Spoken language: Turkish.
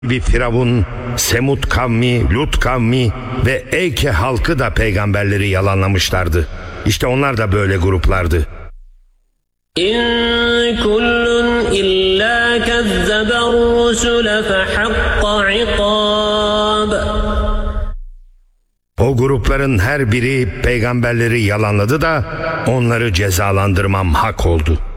Bir Firavun, Semud kavmi, Lut kavmi ve Eyke halkı da peygamberleri yalanlamışlardı. İşte onlar da böyle gruplardı. İn kullun illa kezzeber rusule fehakka ikab. O grupların her biri peygamberleri yalanladı da onları cezalandırmam hak oldu.